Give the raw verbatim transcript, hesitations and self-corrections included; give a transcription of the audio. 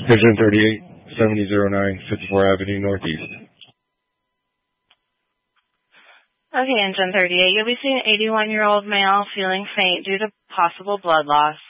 Engine thirty-eight, seventy oh nine, fifty-fourth Avenue Northeast. Okay, Engine thirty-eight. You'll be seeing an eighty-one-year-old male feeling faint due to possible blood loss.